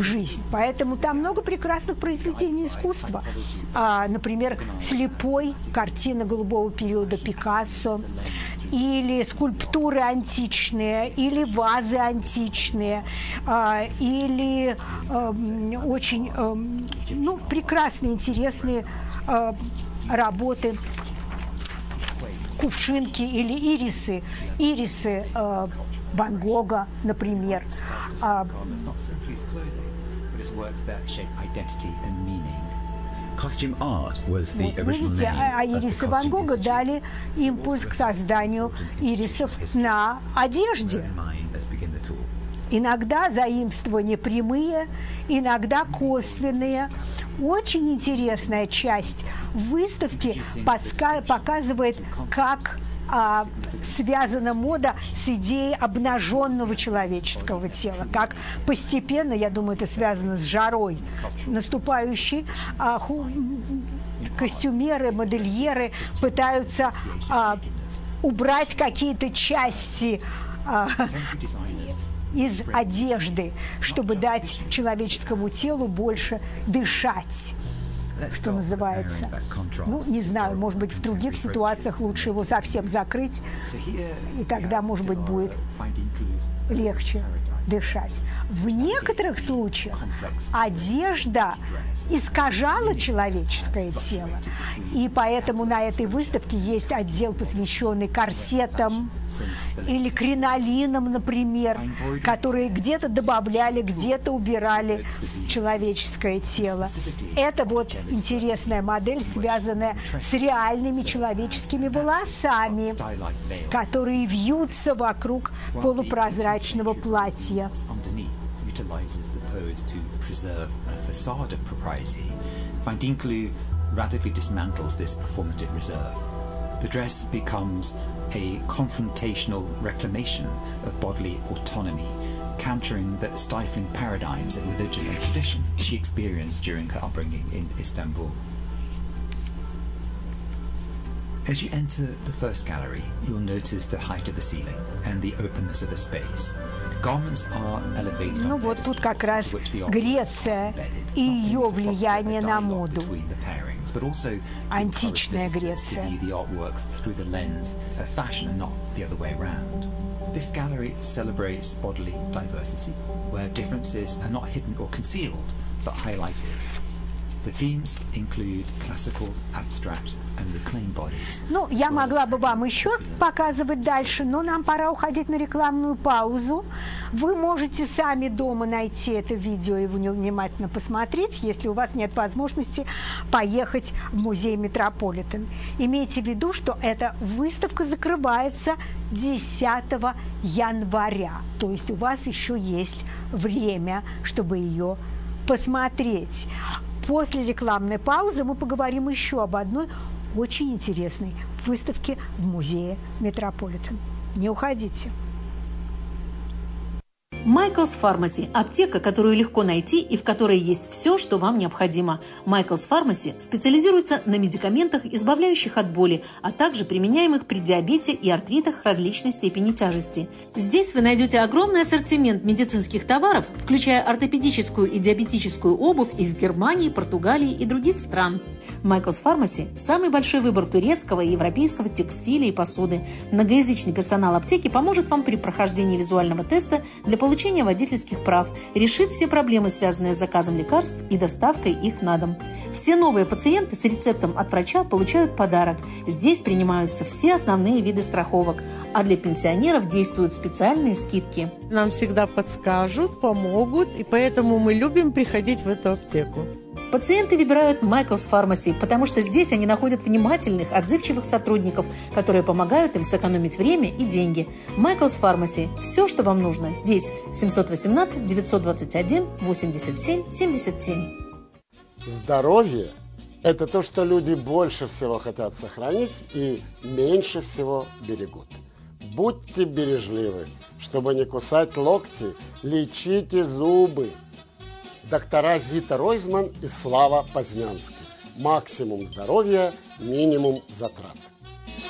в жизнь. Поэтому там много прекрасных произведений искусства. Например, «Слепой», картина голубого периода Пикассо, или скульптуры античные, или вазы античные, или очень прекрасные, интересные работы, кувшинки или ирисы Ван Гога, например. Видите, ирисы Ван Гога дали импульс к созданию ирисов на одежде. Иногда заимствования прямые, иногда косвенные. Очень интересная часть выставки показывает, как связана мода с идеей обнаженного человеческого тела, как постепенно, я думаю, это связано с жарой наступающей, костюмеры, модельеры пытаются убрать какие-то части из одежды, чтобы дать человеческому телу больше дышать, что называется. Не знаю, может быть, в других ситуациях лучше его совсем закрыть, и тогда, может быть, будет легче дышать. В некоторых случаях одежда искажала человеческое тело, и поэтому на этой выставке есть отдел, посвященный корсетам или кринолинам, например, которые где-то добавляли, где-то убирали человеческое тело. Это вот интересная модель, связанная с реальными человеческими волосами, которые вьются вокруг полупрозрачного платья. Utilizes the pose to preserve a facade of propriety. Findinklu radically dismantles this performative reserve. The dress becomes a confrontational reclamation of bodily autonomy, countering the stifling paradigms of religion and tradition she experienced during her upbringing in Istanbul. As you enter the first gallery, you'll notice the height of the ceiling and the openness of the space. Вот тут как раз Греция и ее влияние на моду. Античная Греция. This gallery celebrates bodily diversity, where differences are not hidden or concealed, but highlighted. The themes include classical, abstract, and reclaimed bodies. Я могла бы вам еще показывать дальше, но нам пора уходить на рекламную паузу. Вы можете сами дома найти это видео и внимательно посмотреть, если у вас нет возможности поехать в музей Метрополитен. Имейте в виду, что эта выставка закрывается 10 января, то есть у вас еще есть время, чтобы ее посмотреть. После рекламной паузы мы поговорим еще об одной очень интересной выставке в музее Метрополитен. Не уходите. Michael's Pharmacy – аптека, которую легко найти и в которой есть все, что вам необходимо. Michael's Pharmacy специализируется на медикаментах, избавляющих от боли, а также применяемых при диабете и артритах различной степени тяжести. Здесь вы найдете огромный ассортимент медицинских товаров, включая ортопедическую и диабетическую обувь из Германии, Португалии и других стран. Michael's Pharmacy – самый большой выбор турецкого и европейского текстиля и посуды. Многоязычный персонал аптеки поможет вам при прохождении визуального теста для получения водительских прав, решит все проблемы, связанные с заказом лекарств и доставкой их на дом. Все новые пациенты с рецептом от врача получают подарок. Здесь принимаются все основные виды страховок, а для пенсионеров действуют специальные скидки. Нам всегда подскажут, помогут, и поэтому мы любим приходить в эту аптеку. Пациенты выбирают Michael's Pharmacy, потому что здесь они находят внимательных, отзывчивых сотрудников, которые помогают им сэкономить время и деньги. Michael's Pharmacy. Все, что вам нужно, здесь. 718-921-87-77. Здоровье – это то, что люди больше всего хотят сохранить и меньше всего берегут. Будьте бережливы, чтобы не кусать локти, лечите зубы. Доктора Зита Ройзман и Слава Познянский. Максимум здоровья, минимум затрат.